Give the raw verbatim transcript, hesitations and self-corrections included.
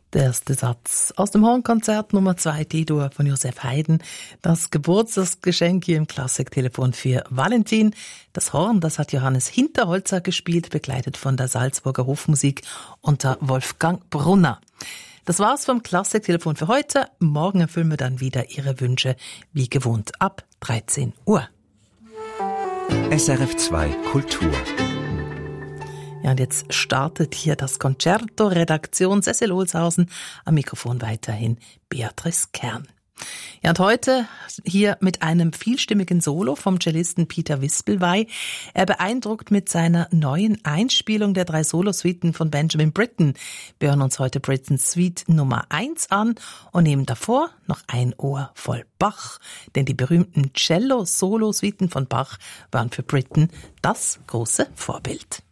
Der erste Satz aus dem Hornkonzert Nummer zwei D-Dur von Josef Haydn. Das Geburtstagsgeschenk hier im Klassiktelefon für Valentin. Das Horn, das hat Johannes Hinterholzer gespielt, begleitet von der Salzburger Hofmusik unter Wolfgang Brunner. Das war's vom Klassiktelefon für heute. Morgen erfüllen wir dann wieder Ihre Wünsche, wie gewohnt, ab dreizehn Uhr. S R F zwei Kultur. Ja, und jetzt startet hier das Concerto, Redaktion Cecil Olshausen, am Mikrofon weiterhin Beatrice Kern. Ja, und heute hier mit einem vielstimmigen Solo vom Cellisten Peter Wispelwey. Er beeindruckt mit seiner neuen Einspielung der drei Solosuiten von Benjamin Britten. Wir hören uns heute Brittens Suite Nummer eins an und nehmen davor noch ein Ohr voll Bach. Denn die berühmten Cello-Solo-Suiten von Bach waren für Britten das große Vorbild.